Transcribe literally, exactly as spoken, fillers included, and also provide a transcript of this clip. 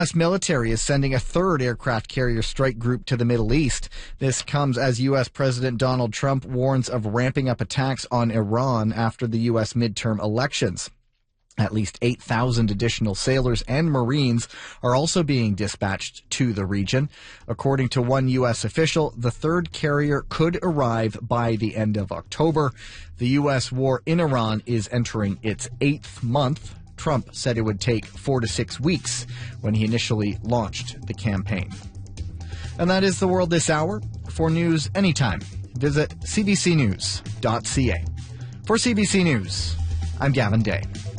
U S military is sending a third aircraft carrier strike group to the Middle East. This comes as U S. President Donald Trump warns of ramping up attacks on Iran after the U S midterm elections. At least eight thousand additional sailors and Marines are also being dispatched to the region. According to one U S official, the third carrier could arrive by the end of October. The U S war in Iran is entering its eighth month. Trump said it would take four to six weeks when he initially launched the campaign. And that is the world this hour. For news anytime, visit c b c news dot c a. For C B C News, I'm Gavin Day.